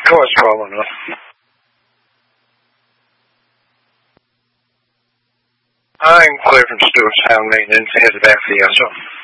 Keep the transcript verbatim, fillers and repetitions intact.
Oh, it's probably enough. I'm Clay from Stewart's Hound Maintenance, headed after the S O.